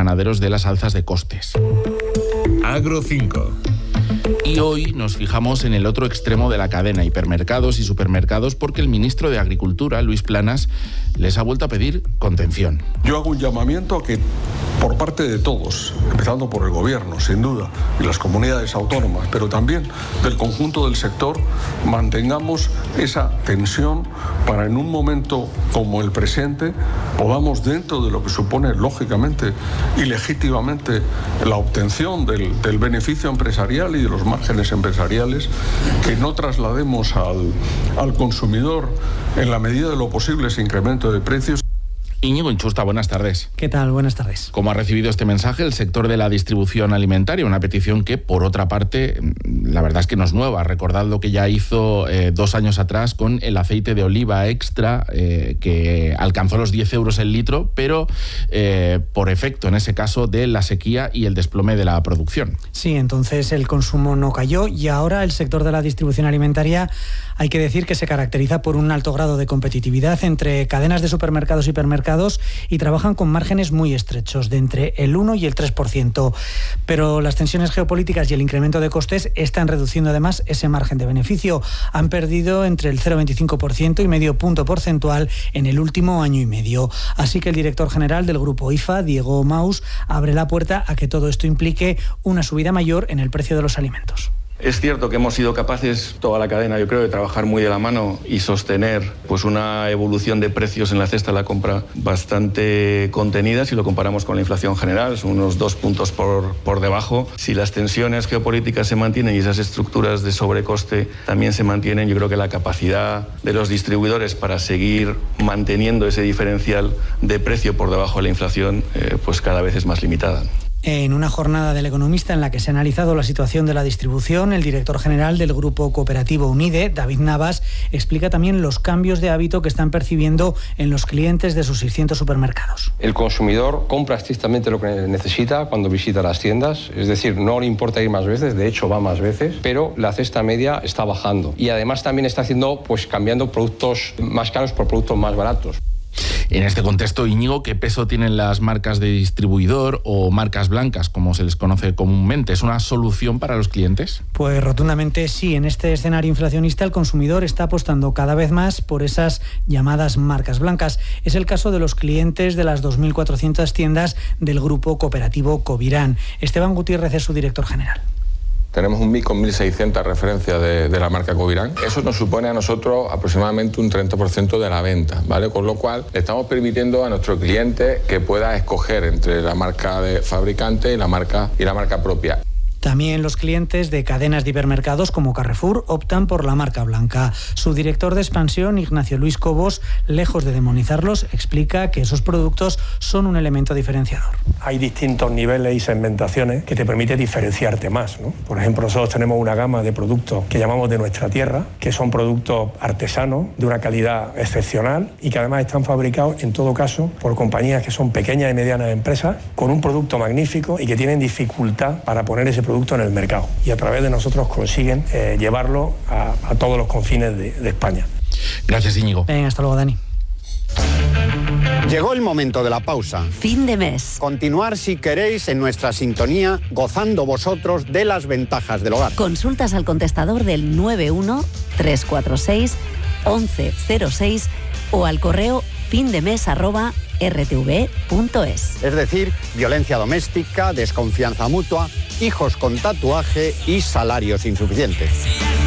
ganaderos de las alzas de costes. Agro 5. Y hoy nos fijamos en el otro extremo de la cadena, hipermercados y supermercados, porque el ministro de Agricultura, Luis Planas, les ha vuelto a pedir contención. Yo hago un llamamiento a que, por parte de todos, empezando por el gobierno, sin duda, y las comunidades autónomas, pero también del conjunto del sector, mantengamos esa tensión para en un momento como el presente podamos, dentro de lo que supone lógicamente y legítimamente la obtención del beneficio empresarial y de los márgenes empresariales, que no traslademos al consumidor en la medida de lo posible ese incremento de precios. Íñigo Inchusta, buenas tardes. ¿Qué tal? Buenas tardes. ¿Cómo ha recibido este mensaje el sector de la distribución alimentaria? Una petición que, por otra parte, la verdad es que no es nueva. Recordad lo que ya hizo 2 años atrás con el aceite de oliva extra, que alcanzó los 10 euros el litro, pero por efecto, en ese caso, de la sequía y el desplome de la producción. Sí, entonces el consumo no cayó y ahora el sector de la distribución alimentaria hay que decir que se caracteriza por un alto grado de competitividad entre cadenas de supermercados y hipermercados y trabajan con márgenes muy estrechos, de entre el 1 y el 3%. Pero las tensiones geopolíticas y el incremento de costes están reduciendo además ese margen de beneficio. Han perdido entre el 0,25% y medio punto porcentual en el último año y medio. Así que el director general del grupo IFA, Diego Maus, abre la puerta a que todo esto implique una subida mayor en el precio de los alimentos. Es cierto que hemos sido capaces, toda la cadena, yo creo, de trabajar muy de la mano y sostener pues una evolución de precios en la cesta de la compra bastante contenida si lo comparamos con la inflación general, son unos 2 puntos por debajo. Si las tensiones geopolíticas se mantienen y esas estructuras de sobrecoste también se mantienen, yo creo que la capacidad de los distribuidores para seguir manteniendo ese diferencial de precio por debajo de la inflación pues cada vez es más limitada. En una jornada del Economista en la que se ha analizado la situación de la distribución, el director general del Grupo Cooperativo Unide, David Navas, explica también los cambios de hábito que están percibiendo en los clientes de sus 600 supermercados. El consumidor compra estrictamente lo que necesita cuando visita las tiendas, es decir, no le importa ir más veces, de hecho va más veces, pero la cesta media está bajando y además también está cambiando productos más caros por productos más baratos. En este contexto, Íñigo, ¿qué peso tienen las marcas de distribuidor o marcas blancas, como se les conoce comúnmente? ¿Es una solución para los clientes? Pues rotundamente sí. En este escenario inflacionista, el consumidor está apostando cada vez más por esas llamadas marcas blancas. Es el caso de los clientes de las 2.400 tiendas del Grupo Cooperativo Covirán. Esteban Gutiérrez es su director general. Tenemos un MIC con 1.600 referencias de la marca Covirán. Eso nos supone a nosotros aproximadamente un 30% de la venta, ¿vale? Con lo cual, estamos permitiendo a nuestro cliente que pueda escoger entre la marca de fabricante y la marca propia. También los clientes de cadenas de hipermercados como Carrefour optan por la marca blanca. Su director de expansión, Ignacio Luis Cobos, lejos de demonizarlos, explica que esos productos son un elemento diferenciador. Hay distintos niveles y segmentaciones que te permiten diferenciarte más, ¿no? Por ejemplo, nosotros tenemos una gama de productos que llamamos de nuestra tierra, que son productos artesanos, de una calidad excepcional y que además están fabricados, en todo caso, por compañías que son pequeñas y medianas empresas, con un producto magnífico y que tienen dificultad para poner ese producto en el mercado. Y a través de nosotros consiguen llevarlo a todos los confines de España. Gracias, Íñigo. Venga, hasta luego, Dani. Llegó el momento de la pausa. Fin de mes. Continuar, si queréis, en nuestra sintonía, gozando vosotros de las ventajas del hogar. Consultas al contestador del 91-346-1106 o al correo findemes@rtv.es. Es decir, violencia doméstica, desconfianza mutua, hijos con tatuaje y salarios insuficientes.